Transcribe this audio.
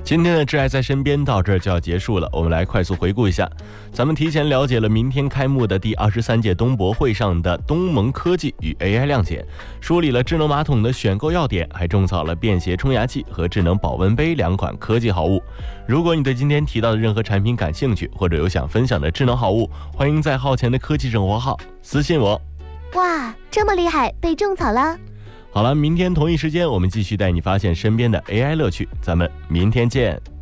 今天的挚爱在身边到这儿就要结束了，我们来快速回顾一下。咱们提前了解了明天开幕的第23届东博会上的东盟科技与 AI 亮点，梳理了智能马桶的选购要点，还种草了便携冲牙器和智能保温杯2款科技好物。如果你对今天提到的任何产品感兴趣，或者有想分享的智能好物，欢迎在浩前的科技生活号私信我。 哇，这么厉害，被种草了。 好了，明天同一时间我们继续带你发现身边的 AI 乐趣，咱们明天见。